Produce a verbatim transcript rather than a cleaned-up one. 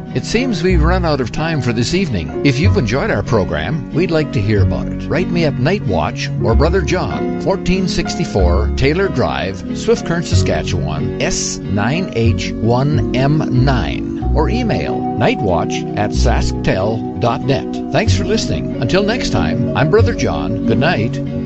It seems we've run out of time for this evening. If you've enjoyed our program, we'd like to hear about it. Write me at Night Watch or Brother John, fourteen sixty-four Taylor Drive, Swift Current, Saskatchewan, S nine H one M nine, or email nightwatch at sasktel dot net. Thanks for listening. Until next time, I'm Brother John. Good night.